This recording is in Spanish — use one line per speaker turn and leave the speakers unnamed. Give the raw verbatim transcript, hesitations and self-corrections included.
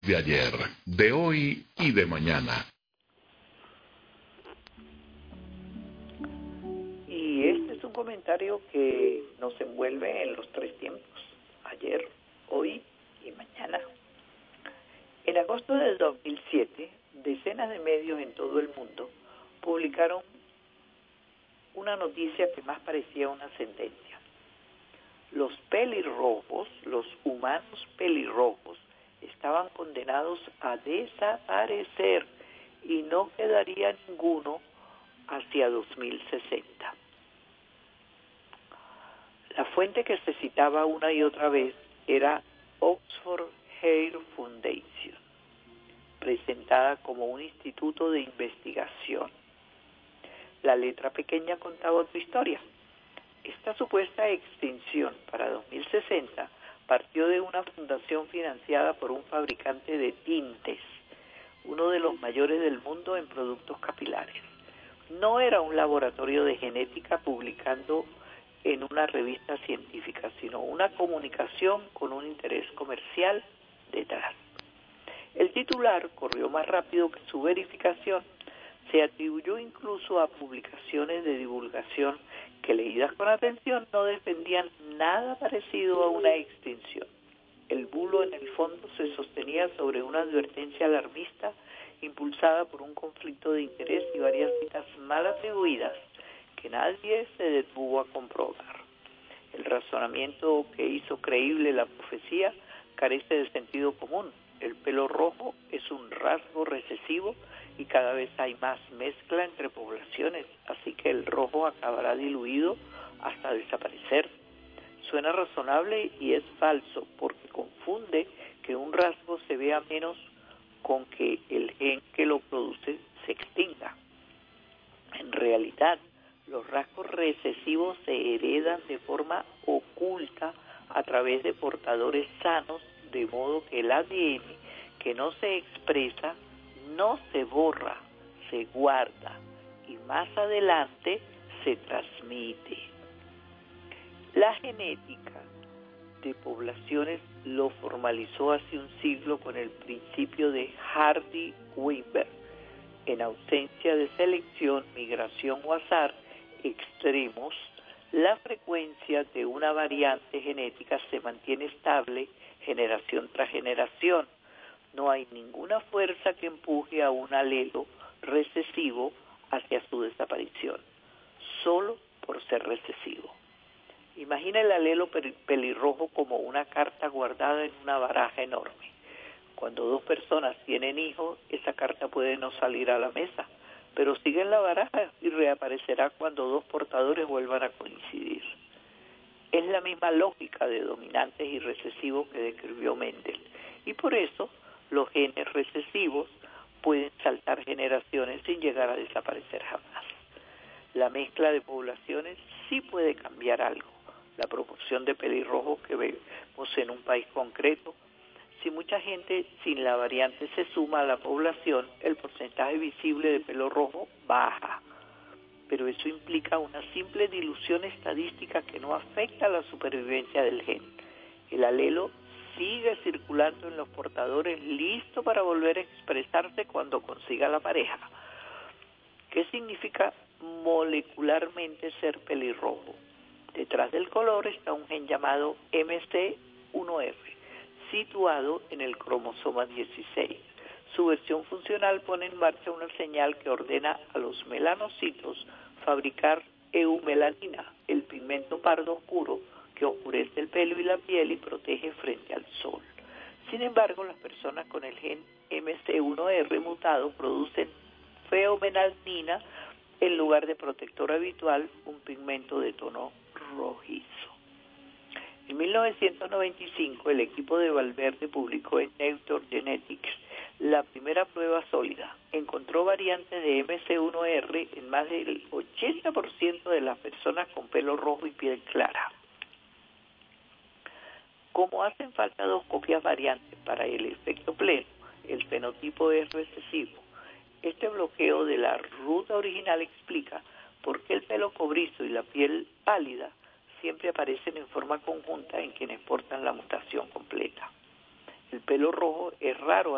De ayer, de hoy y de mañana.
Y este es un comentario que nos envuelve en los tres tiempos, ayer, hoy y mañana. En agosto del dos mil siete, decenas de medios en todo el mundo publicaron una noticia que más parecía una sentencia. Los pelirrojos, los humanos pelirrojos, estaban condenados a desaparecer y no quedaría ninguno hacia dos mil sesenta. La fuente que se citaba una y otra vez era Oxford Hair Foundation, presentada como un instituto de investigación. La letra pequeña contaba otra historia. Esta supuesta extinción para dos mil sesenta partió de una fundación financiada por un fabricante de tintes, uno de los mayores del mundo en productos capilares. No era un laboratorio de genética publicando en una revista científica, sino una comunicación con un interés comercial detrás. El titular corrió más rápido que su verificación. Se atribuyó incluso a publicaciones de divulgación que, leídas con atención, no defendían nada parecido a una extinción. El bulo, en el fondo, se sostenía sobre una advertencia alarmista impulsada por un conflicto de interés y varias citas mal atribuidas que nadie se detuvo a comprobar. El razonamiento que hizo creíble la profecía carece de sentido común. El pelo rojo es un rasgo recesivo y cada vez hay más mezcla entre poblaciones, así que el rojo acabará diluido hasta desaparecer. Suena razonable y es falso porque confunde que un rasgo se vea menos con que el gen que lo produce se extinga. En realidad, los rasgos recesivos se heredan de forma oculta a través de portadores sanos, de modo que el A D N que no se expresa no se borra, se guarda y más adelante se transmite. La genética de poblaciones lo formalizó hace un siglo con el principio de Hardy-Weinberg. En ausencia de selección, migración o azar extremos, la frecuencia de una variante genética se mantiene estable generación tras generación. No hay ninguna fuerza que empuje a un alelo recesivo hacia su desaparición, solo por ser recesivo. Imagina el alelo pelirrojo como una carta guardada en una baraja enorme. Cuando dos personas tienen hijos, esa carta puede no salir a la mesa, pero sigue en la baraja y reaparecerá cuando dos portadores vuelvan a coincidir. Es la misma lógica de dominantes y recesivos que describió Mendel, y por eso los genes recesivos pueden saltar generaciones sin llegar a desaparecer jamás. La mezcla de poblaciones sí puede cambiar algo. La proporción de pelirrojos que vemos en un país concreto, si mucha gente sin la variante se suma a la población, el porcentaje visible de pelo rojo baja. Pero eso implica una simple dilución estadística que no afecta a la supervivencia del gen. El alelo sigue circulando en los portadores, listo para volver a expresarse cuando consiga la pareja. ¿Qué significa molecularmente ser pelirrojo? Detrás del color está un gen llamado M C uno R, situado en el cromosoma dieciséis. Su versión funcional pone en marcha una señal que ordena a los melanocitos fabricar eumelanina, el pigmento pardo oscuro que oscurece el pelo y la piel y protege frente al sol. Sin embargo, las personas con el gen M C uno R mutado producen feomelanina en lugar de protector habitual, un pigmento de tono rojizo. En mil novecientos noventa y cinco, el equipo de Valverde publicó en Nature Genetics la primera prueba sólida. Encontró variantes de M C uno R en más del ochenta por ciento de las personas con pelo rojo y piel clara. Como hacen falta dos copias variantes para el efecto pleno, el fenotipo es recesivo. Este bloqueo de la ruta original explica por qué el pelo cobrizo y la piel pálida siempre aparecen en forma conjunta en quienes portan la mutación completa. El pelo rojo es raro